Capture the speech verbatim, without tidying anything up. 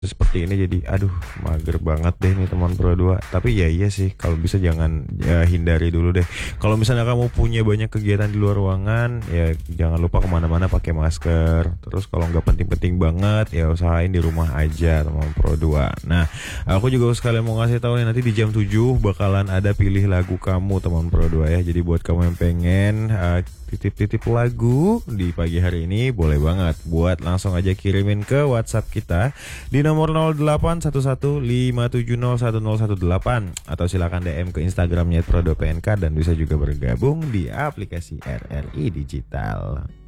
seperti ini jadi aduh mager banget deh nih teman Pro dua. Tapi ya iya sih kalau bisa jangan ya, hindari dulu deh. Kalau misalnya kamu punya banyak kegiatan di luar ruangan ya jangan lupa kemana-mana pakai masker. Terus kalau nggak penting-penting banget ya usahain di rumah aja teman Pro dua. Nah aku juga sekalian mau ngasih tahu nih nanti di jam tujuh bakalan ada pilih lagu kamu teman Pro dua ya. Jadi buat kamu yang pengen uh, titip-titip lagu di pagi hari ini boleh banget buat langsung aja kirimin ke WhatsApp kita di nomor nol delapan satu satu lima tujuh nol satu nol satu delapan atau silakan D M ke Instagramnya Pro dua P N K dan bisa juga bergabung di aplikasi R R I Digital.